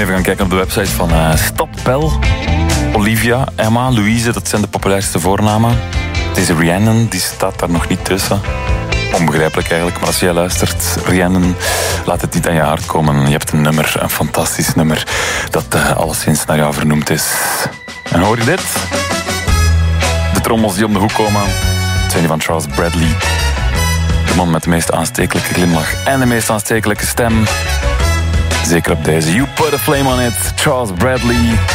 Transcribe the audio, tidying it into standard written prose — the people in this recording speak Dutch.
even gaan kijken op de website van Stadpel. Olivia, Emma, Louise, dat zijn de populairste voornamen. Deze Rhiannon, die staat daar nog niet tussen. Onbegrijpelijk eigenlijk, maar als jij luistert, Rhiannon, laat het niet aan je hart komen. Je hebt een nummer, een fantastisch nummer, dat alleszins naar jou vernoemd is. En hoor je dit? De trommels die om de hoek komen, zijn die van Charles Bradley. De man met de meest aanstekelijke glimlach en de meest aanstekelijke stem. Zeker op deze. You Put a Flame on It, Charles Bradley.